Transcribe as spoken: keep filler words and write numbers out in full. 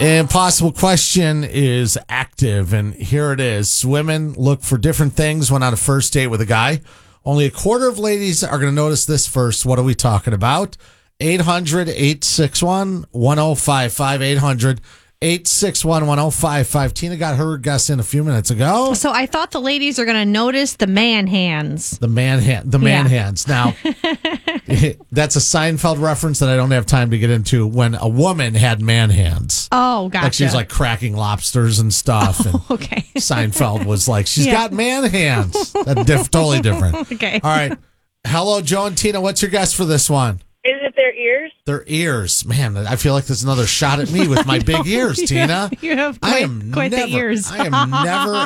Impossible question is active, and here it is. Women look for different things when on a first date with a guy. Only a quarter of ladies are going to notice this first. What are we talking about? eight hundred, eight six one, one oh five five. eight hundred, eight six one, one oh five five. Tina got her guess in a few minutes ago. So I thought the ladies are going to notice the man hands. The man hand, the man Yeah. hands. Now, that's a Seinfeld reference that I don't have time to get into. When a woman had man hands, Oh, gotcha. like she was like cracking lobsters and stuff. And Okay. Seinfeld was like, she's Yeah. got man hands. That's diff- totally different. Okay. All right. Hello, Joe and Tina. What's your guess for this one? Is it their ears? Their ears. Man, I feel like there's another shot at me with my big ears, Tina. You have I quite, am quite never, the ears. I am never,